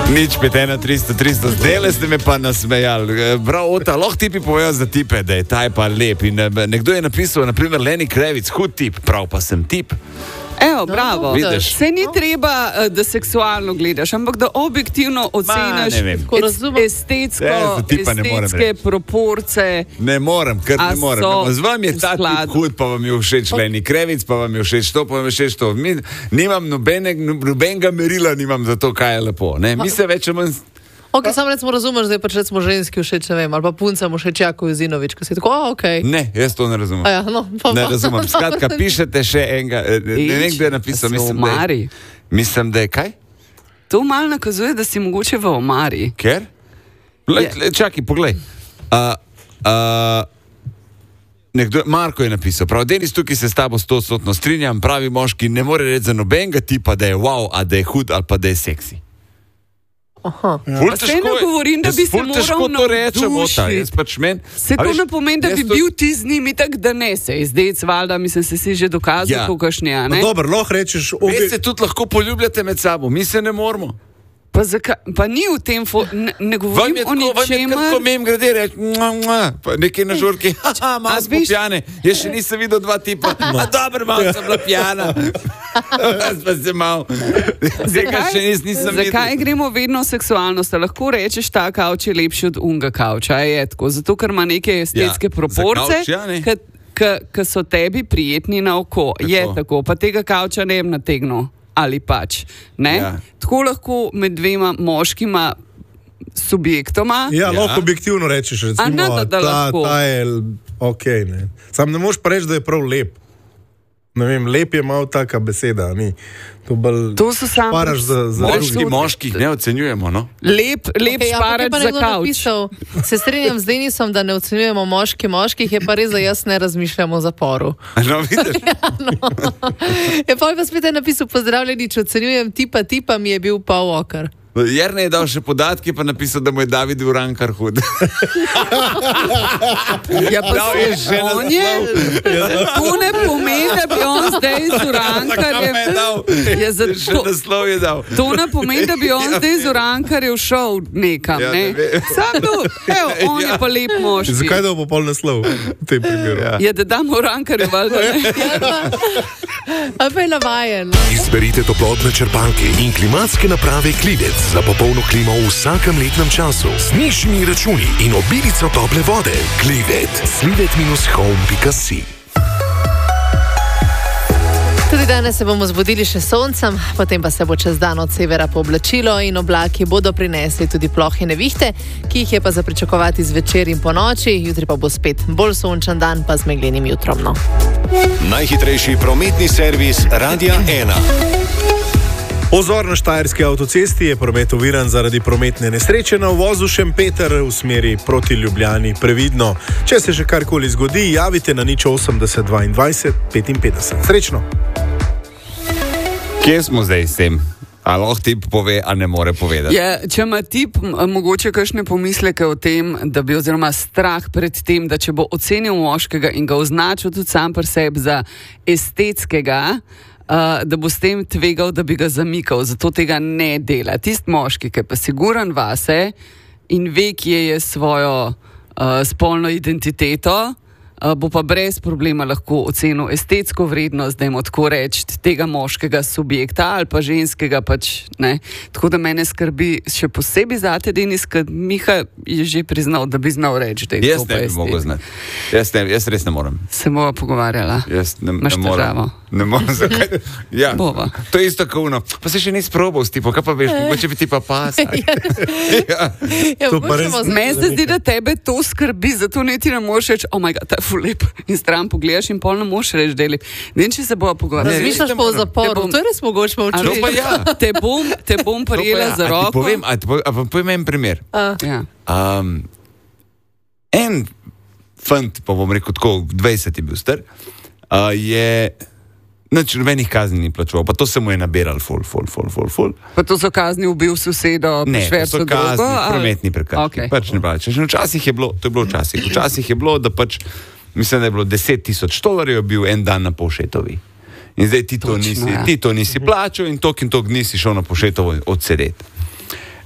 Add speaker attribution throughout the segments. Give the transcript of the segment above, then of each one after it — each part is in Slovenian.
Speaker 1: Nič 5-1-300-300, zdaj ste me pa nasmejali. Prav, Ota, lahko tipi povejo za tipe, da je ta pa lep. In nekdo je napisal, naprimer, Lenny Kravitz, hud tip, prav pa sem tip.
Speaker 2: Evo, bravo.
Speaker 1: Vidiš?
Speaker 2: Se ni treba, da seksualno gledaš, ampak da objektivno oceniš estetske proporce.
Speaker 1: Ne morem, ker ne morem. Z vami je ta tip hud, pa vam je všeč Lenny Kravitz, pa vam je všeč to, pa vam je všeč to. Nimam nobenega merila, nimam za to, kaj je lepo. Ne? Mi se več manj...
Speaker 3: Ok, sam recimo razumeš, zdaj pač recimo ženski všeč, ne vem, ali pa punca mu všeč Jako Jozinovič, ko si tako, okej.
Speaker 1: Ne, jaz to ne razumem.
Speaker 3: Ja, no,
Speaker 1: ne razumem. Skratka, pišete še enega, ne vem, kdo je napisal, mislim, da je kaj?
Speaker 2: To malo nakazuje, da si mogoče v omari.
Speaker 1: Ker? Čakaj, poglej. Marko je napisal, prav, Denis, tukaj se s tabo 100% strinjam, pravi moški ne more reči za nobenega tipa, da je wow, a da je hud ali pa da je seksi.
Speaker 2: Aha. Ja. Se ne govorim, da bi se moral navdušiti. Se to ne pomeni, da bi bil ti z njimi tak, da ne se. Zdaj, valjda, mislim, se si že dokazal, kokašnja, ne?
Speaker 4: No, dobro, lahko rečeš...
Speaker 1: Vi se tudi lahko poljubljate med sabo, mi se ne moramo.
Speaker 2: Pa ni v tem, ne govorim o ničemer.
Speaker 1: Vam je kako mem grede reči, pa nekaj na žurki, malo smo pijane, jaz še nisem videl dva tipa, a dobro, malo sem bila pijana. Pa se malo,
Speaker 2: zakaj gremo vedno v seksualnost? Lahko rečeš, ta kavč je lepši od unga kavča, je tako, zato ker ima neke estetske proporce, ki so tebi prijetni na oko, je tako, pa tega kavča ne vem nategnil. Ali pač, ne? Ja. Tako lahko med dvema moškima subjektoma.
Speaker 4: Ja, lahko objektivno rečeš, recimo, ta je okej, ne. Sam ne moš pa reči, da je prav lep. Ne vem, lep je malo taka beseda, ni.
Speaker 2: To so samo
Speaker 1: moških ne ocenjujemo, no?
Speaker 2: Lep šparač za kavč.
Speaker 3: Se strinjam z Denisom, da ne ocenjujemo moških, je pa res, da jaz ne razmišljam o zaporu.
Speaker 1: No, vidiš?
Speaker 3: Ja, pa spet je napisal, pozdravljeni, če ocenjujem tipa mi je bil pa okar.
Speaker 1: Jerne je dal še podatke, pa napisal, da mu je David Urankar hud.
Speaker 2: Ja, pa on je. To ne pomeni, da bi on zdaj z Urankarjem...
Speaker 1: Še naslov je dal.
Speaker 2: To ne pomeni, da bi on zdaj z Urankarjem šel nekam, ne? Sam tu, evo, on je pa lep moški.
Speaker 4: Zakaj dal pa pol naslov v tem primeru?
Speaker 2: Ja, da damo Urankarju, valjda ne.
Speaker 3: A pa je navajen.
Speaker 5: Izberite toplotne črpalke in klimatske naprave Klivec za popolno klimo v vsakem letnem času, s nižjimi računi in obilico tople vode. Klivet, slivet-home.si.
Speaker 3: Tudi danes se bomo zbudili še soncem, potem pa se bo čez dan od severa pooblačilo in oblaki bodo prinesli tudi plohe nevihte, ki jih je pa za pričakovati zvečer in po noči, jutri pa bo spet bolj sončen dan, pa z meglenim jutrom.
Speaker 5: Najhitrejši prometni servis Radia 1.
Speaker 4: Ozor na Štajerski avtocesti je promet oviran zaradi prometne nesreče na uvozu Šempeter v smeri proti Ljubljani. Previdno, če se že karkoli zgodi, javite na 080 22 55. Srečno!
Speaker 1: Kje smo zdaj s tem? A lahko tip pove, a ne more povedati?
Speaker 2: Ja, če ima tip mogoče kakšne pomisleke o tem, da bi oziroma strah pred tem, da če bo ocenil moškega in ga označil tudi sam pri sebi za estetskega, da bo s tem tvegal, da bi ga zamikal, zato tega ne dela. Tist moški, ki je pa siguran vase in ve, kje je svojo spolno identiteto, bo pa brez problema lahko ocenil estetsko vrednost, da jim tako reči, tega moškega subjekta ali pa ženskega pač, ne. Tako da mene skrbi še posebej zate, Denis, ker Miha je že priznal, da bi znal reči, da je to pa estet.
Speaker 1: Jaz ne bi mogel znati. Jaz res ne morem.
Speaker 2: Se bova pogovarjala.
Speaker 1: Jaz ne
Speaker 2: morem.
Speaker 1: Ne morem, zakaj? Ja,
Speaker 2: bova.
Speaker 1: To je isto kao pa se še ni sprobal s tipo, kaj pa veš, mogoče bi ti pa pasal.
Speaker 2: Meni se zdi, da tebe to skrbi, zato ne ti ne moreš reči, oh my god, ta je ful lep, in stran pogledaš in pol ne moreš reči, da je lep. Ne, če se bova pogovarjala.
Speaker 3: Razmišljaš pa o zaporu, to je res mogoče
Speaker 1: molčiti. Pa ja.
Speaker 2: Te bom prijela za roko.
Speaker 1: Povem en primer. En fant, pa bom rekel tako, 20 je bil star, je nobenih kazni ni plačeval, pa to se mu je nabiral ful.
Speaker 2: Pa to so kazni ubil sosedo, šverco drogo?
Speaker 1: Ne, to so kazni, prometni prekrški. Pač ne plačeš. Včasih je bilo, to je bilo včasih je bilo, da pač, mislim, da je bilo 10,000 dolarjev bil en dan na Povšetovi. In zdaj ti to nisi plačal in tok nisi šel na Povšetovo odsedeti.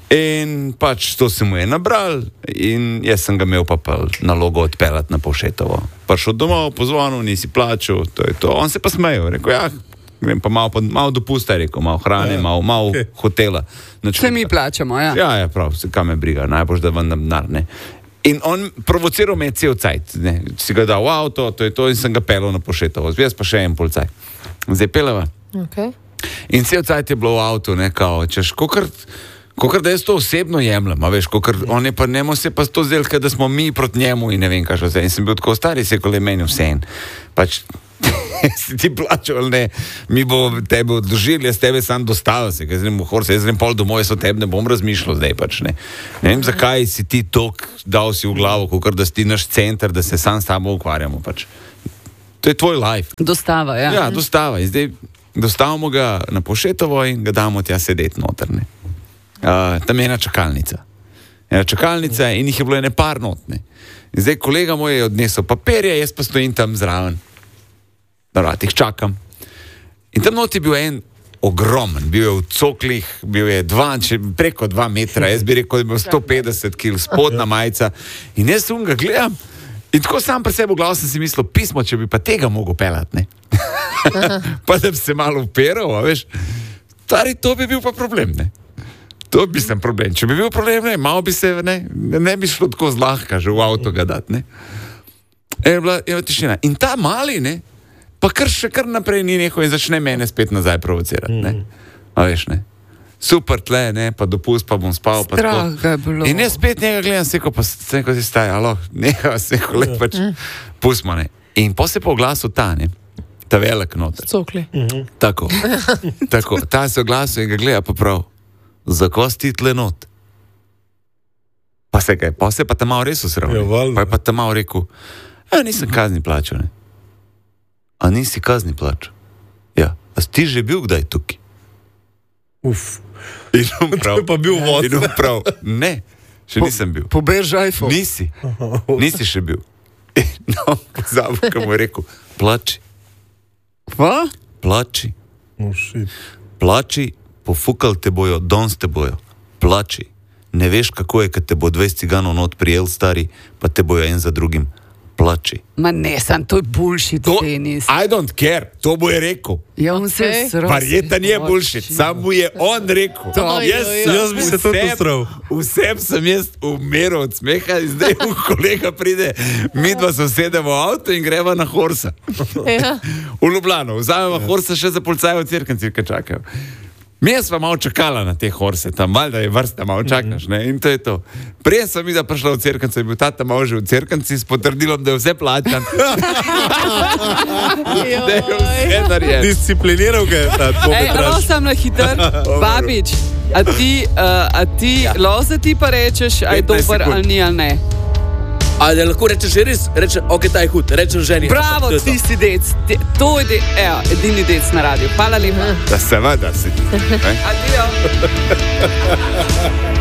Speaker 1: In pač to se mu je nabral in jaz sem ga imel pa nalogo odpeljati na Povšetovo. Prišel domov, pozvonil, nisi plačal, to je to. On se pa smejal, rekel, ja, grem pa malo dopusta, rekel, malo hrane, malo hotela.
Speaker 2: Se mi plačamo, ja.
Speaker 1: Ja, prav, kaj me briga, najbolj, da vam denar, ne. In on provociral me cel cajt, ne. Si ga dal v avto, to je to, in sem ga pelil na Povšetovo. Jaz pa še en policaj. Zdaj peleva.
Speaker 3: Okay.
Speaker 1: In cel cajt je bilo v avtu, ne, kao, češ, Kokor da jaz to osebno jemljem, a veš, on je pa njemu se pa to zdel, da smo mi proti njemu in ne vem, kaj še vse. In sem bil tako stari, se je meni vse en. Pač, si ti plačal ali ne, mi bo tebe odložili, jaz tebe sam dostavil se, jaz grem v Horse, jaz grem pol domov, jaz o tebi ne bom razmišljal zdaj pač, ne. Ne vem, zakaj si ti tok dal si v glavo, kokor da si ti naš center, da se sam s tabo ukvarjamo, pač. To je tvoj life.
Speaker 2: Dostava, ja.
Speaker 1: Ja, dostava. In zdaj dostavimo ga na Povšetovo in ga damo tja sedeti noter, ne. Tam je ena čakalnica in jih je bilo ene par notne. In zdaj kolega moj je odnesel papirje, jaz pa stojim tam zraven. Na vratih čakam. In tam not je bil en ogromen, bil je v coklih, bil je preko 2 metra, jaz bi rekel, da je bil 150 kg, spodna majica. In jaz ga gledam in tako sam pri sebi v glavu sem si mislil, pismo, če bi pa tega mogel peljati, ne. Pa da bi se malo uperal, a veš. Stari, to bi bil pa problem, ne. To bi sem problem. Če bi bil problem, ne, malo bi se, ne bi šlo tako zlahka, že v avto ga dati, ne. Je bila tišina. In ta mali, ne, pa še kar naprej ni nehal in začne mene spet nazaj provocirati, ne. A veš, ne. Super tle, ne, pa dopust, pa bom spal, pa tako.
Speaker 2: Strah ga je bilo.
Speaker 1: In jaz spet njega gledam, seko, pa seko si staj, alo, neha, seko, le pač, pustmo, ne. In po se pa oglasil ta, ne, ta velik noter.
Speaker 3: Cokli.
Speaker 1: Tako, ta se oglasil in ga gleda pa prav. Zakaj si tle not? Pa se pa tam malo res usravil. Pa je pa tam malo rekel, nisem kazni plačal, ne. A nisi kazni plačal? Ja, a si ti že bil kdaj tukaj?
Speaker 4: Uf.
Speaker 1: In
Speaker 4: to je pa bil vod.
Speaker 1: In prav, ne, še nisem bil.
Speaker 2: Pobež iPhone.
Speaker 1: Nisi še bil. No, pozabil, ko mu je rekel, plači.
Speaker 2: Kva?
Speaker 1: Plači.
Speaker 4: Oh, shit.
Speaker 1: Plači. Pofukal te bojo, danes te bojo, plači. Ne veš, kako je, kad te bo 20 ciganov not prijel stari, pa te bojo en za drugim, plači.
Speaker 2: Ma ne, sam to je bullshit, Denis.
Speaker 1: I don't care, to bo je rekel.
Speaker 2: Ja, on se je sral.
Speaker 1: Varjeta nije bullshit, sam mu je on rekel.
Speaker 4: Jaz bi se to sral.
Speaker 1: Vsem sem jaz umeral od smeha in zdaj kolega pride, mi dva sosedemo v avto in greva na Horsa. V Ljubljano, vzamemo Horsa še za policaje v Cerkvenci, ki čakajo. Mi smo malo čakala na te Horse, tam valjda je vrsta, malo čakaš, ne, in to je to. Prej sem mi da prišla v Cerkvenci, je bil tata malo že v Cerkvenci s potrdilom, da je vse plačan. Da je vse narejen.
Speaker 4: Discipliniral ga je ta pometraž.
Speaker 2: Eno sem na hiter, babič, a ti loze ti pa rečeš, a je dober ali ni ali ne?
Speaker 6: Ali lahko rečeš že res? Reče, ok, ta je hud, rečem ženi.
Speaker 2: Bravo, ti si dec. To je edini dec na radiju. Hvala lepa.
Speaker 1: Da seveda si.
Speaker 2: Adijo.